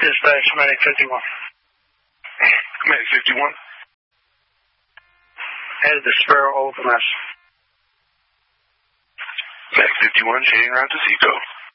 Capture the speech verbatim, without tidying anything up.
Dispatch, Medic fifty-one. Medic fifty-one. Headed to Sparrow Open us. Medic fifty-one, chaining route to Seco.